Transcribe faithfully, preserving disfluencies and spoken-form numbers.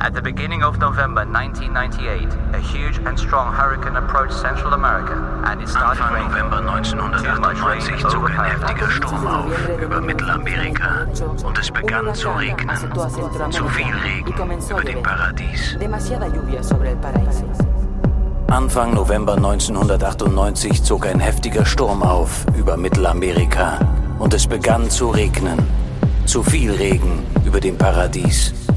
At the beginning of November nineteen ninety-eight, a huge and strong hurricane approached Central America and it started Anfang raining. November neunzehnhundertachtundneunzig zog ein heftiger Sturm auf über Mittelamerika und es begann zu regnen. Zu viel Regen über dem Paradies. Anfang November neunzehnhundertachtundneunzig zog ein heftiger Sturm auf über Mittelamerika und es begann zu regnen. Zu viel Regen über dem Paradies.